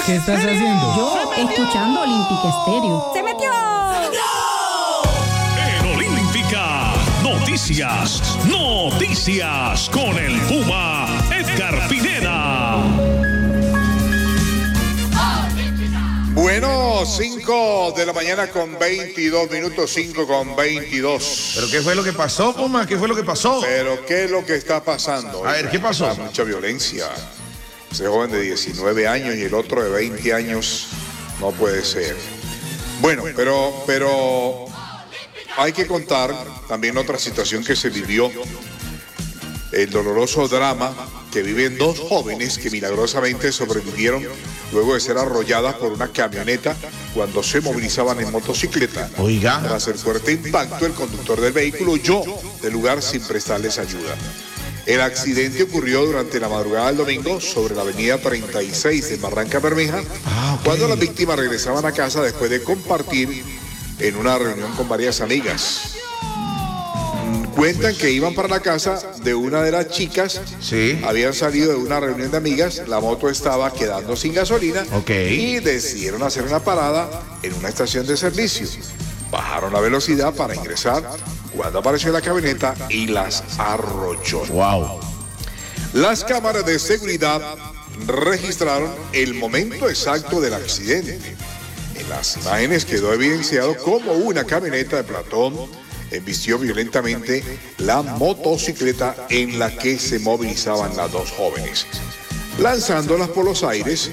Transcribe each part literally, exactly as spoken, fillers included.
¿Qué estás haciendo? Yo, escuchando Olímpica Estéreo. ¡Se metió! En Olímpica, noticias, noticias con el Puma Edgar Pineda. Bueno, cinco de la mañana con veintidós minutos, cinco con veintidós. ¿Pero qué fue lo que pasó, Puma? ¿Qué fue lo que pasó? Pero ¿qué es lo que está pasando? A ver, ¿qué pasó? Hay mucha violencia. Ese joven de diecinueve años y el otro de veinte años, no puede ser. Bueno, pero, pero hay que contar también otra situación que se vivió. El doloroso drama que viven dos jóvenes que milagrosamente sobrevivieron luego de ser arrolladas por una camioneta cuando se movilizaban en motocicleta. Oiga. Tras el fuerte impacto, el conductor del vehículo huyó del lugar sin prestarles ayuda. El accidente ocurrió durante la madrugada del domingo sobre la avenida treinta y seis de Barranca Bermeja, ah, okay. cuando las víctimas regresaban a casa después de compartir en una reunión con varias amigas. Cuentan que iban para la casa de una de las chicas, sí. Habían salido de una reunión de amigas, la moto estaba quedando sin gasolina, okay. Y decidieron hacer una parada en una estación de servicio. Bajaron la velocidad para ingresar cuando apareció la camioneta y las arrolló. Wow. Las cámaras de seguridad registraron el momento exacto del accidente. En las imágenes quedó evidenciado cómo una camioneta de Platón embistió violentamente la motocicleta en la que se movilizaban las dos jóvenes, lanzándolas por los aires,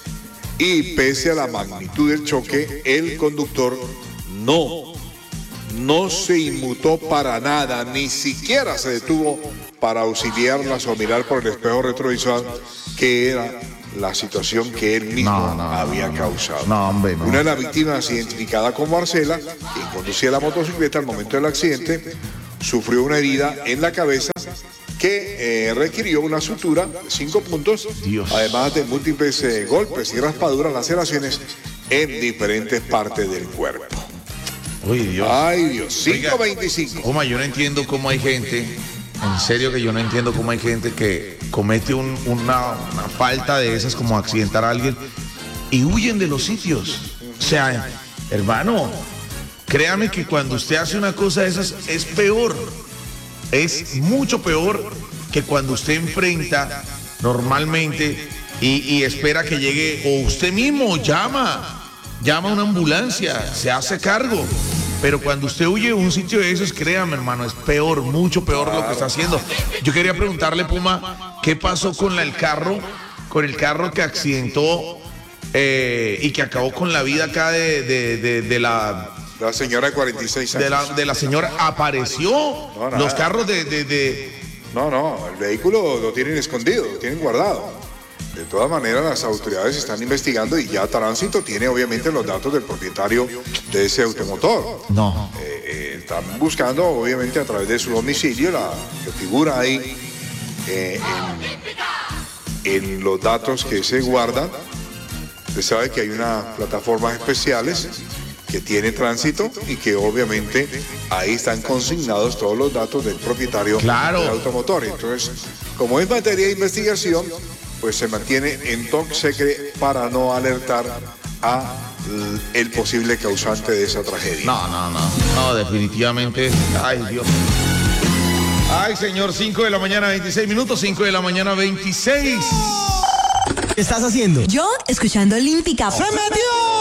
y pese a la magnitud del choque, el conductor no, no se inmutó para nada, ni siquiera se detuvo para auxiliarlas o mirar por el espejo retrovisor, que era la situación que él mismo no, no, había no, causado. No, hombre, no. Una de las víctimas, identificada como Marcela, quien conducía la motocicleta al momento del accidente, sufrió una herida en la cabeza que eh, requirió una sutura de cinco puntos, Dios. Además de múltiples eh, golpes y raspaduras, laceraciones en diferentes partes del cuerpo. Uy, Dios. Ay, Dios, cinco veinticinco. Puma, yo no entiendo cómo hay gente, en serio que yo no entiendo cómo hay gente que comete un, una, una falta de esas, como accidentar a alguien, y huyen de los sitios. O sea, hermano, créame que cuando usted hace una cosa de esas es peor. Es mucho peor que cuando usted enfrenta normalmente y, y espera que llegue, o usted mismo llama, llama a una ambulancia, se hace cargo. Pero cuando usted huye de un sitio de esos, créame, hermano, es peor, mucho peor lo que está haciendo. Yo quería preguntarle, Puma, ¿qué pasó con la, el carro, con el carro que accidentó eh, y que acabó con la vida acá de, de, de, de la... La señora de cuarenta y seis años. De la, de la señora, ¿apareció? No, Los carros de, de, de... No, no, el vehículo lo tienen escondido, lo tienen guardado. De todas maneras, las autoridades están investigando y ya Tránsito tiene obviamente los datos del propietario de ese automotor. No. Eh, eh, están buscando obviamente a través de su domicilio, la que figura ahí eh, en, en los datos que se guardan. Usted sabe que hay unas plataformas especiales que tiene Tránsito y que obviamente ahí están consignados todos los datos del propietario claro. del automotor. Entonces, como es materia de investigación, pues se mantiene en top secret para no alertar a el posible causante de esa tragedia. No, no, no, no, definitivamente, ay Dios. Ay, señor, cinco de la mañana, veintiséis minutos, cinco de la mañana, veintiséis. ¿Qué estás haciendo? Yo, escuchando Olímpica. ¡Se metió!